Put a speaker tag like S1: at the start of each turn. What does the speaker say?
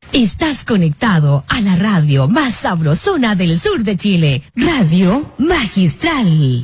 S1: Estás conectado a la radio más sabrosona del sur de Chile, Radio Magistral.